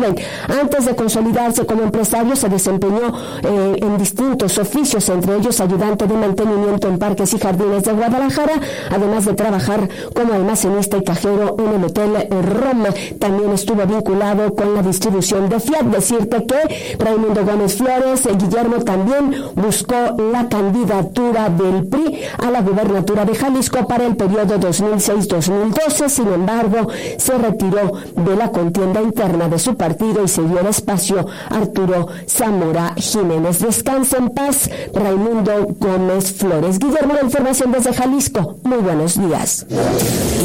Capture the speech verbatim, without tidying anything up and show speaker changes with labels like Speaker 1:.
Speaker 1: joven. Antes de consolidarse como empresario, se desempeñó eh, en distintos oficios, entre ellos ayudante de mantenimiento en parques y jardines de Guadalajara, además de trabajar como almacenista y cajero en el Hotel Roma. También estuvo vinculado con la distribución de Fiat. Decirte que Raimundo Gómez Flores, eh, Guillermo, también buscó la candidatura del P R I a la gubernatura de Jalisco para el periodo dos mil seis a dos mil doce. Sin embargo, se retiró de la contienda interna de su partido y se dio el espacio a Arturo Zamora Jiménez. Descansa en paz, Raimundo Gómez Flores. Guillermo, la información desde Jalisco. Muy buenos días.